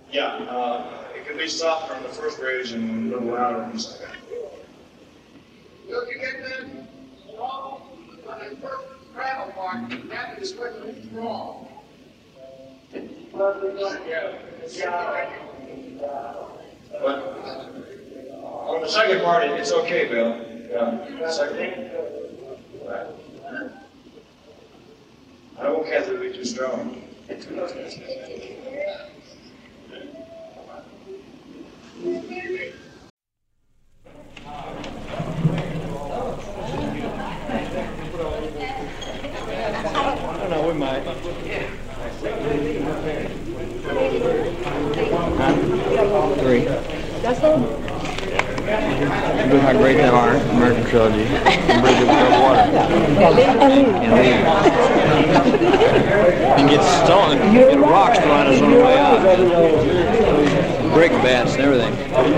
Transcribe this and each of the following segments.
Yeah, it can be softer on the first bridge and a little louder on the second. Look, you get that wrong on the first travel part, that is what is wrong. But on the second part, it's okay, Bill. Yeah, second. Right. I don't want Kathy to be too strong. I don't know, we might. Three. That's all? Look how great they are, American trilogy. And Bridge Over Water. And leave. And get stoned, get rocks thrown us on the way out. Brick bats and everything.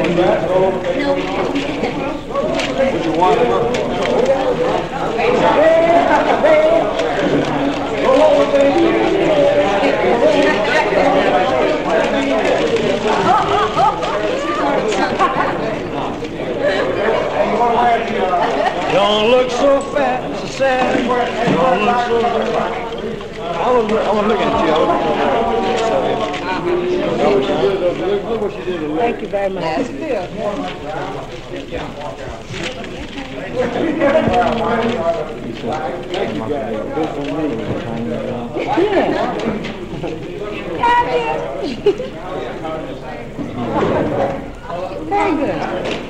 Would you want Don't look so fat, so sad. Don't look so fat. I was looking at you. Look what she did. Thank you very much. That's good. Very good.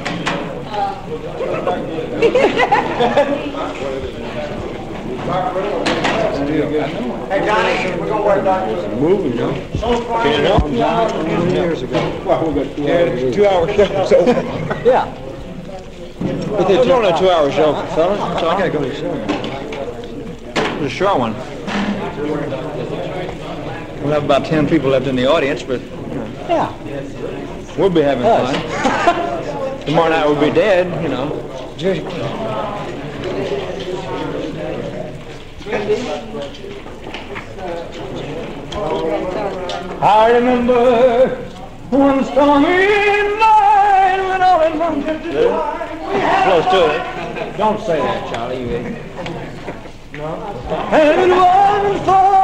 Hey, Johnny, we're going to work on this. Moving, you know. Can't help. years ago. Well, we got 2 hours. 2 hour show. Yeah. It was only a 2 hour show, fella. So I gotta go to the show. It was a short one. We'll have about 10 people left in the audience, but yeah, we'll be having fun. Tomorrow night we'll be dead, you know. I remember one stormy night when all in one close to it. Don't say that, Charlie. You idiot. No. And it wasn't for